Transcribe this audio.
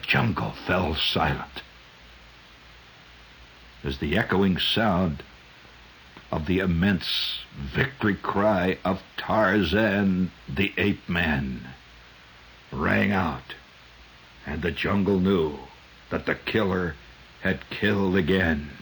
jungle fell silent as the echoing sound of the immense victory cry of Tarzan the ape-man rang out, and the jungle knew that the killer had killed again.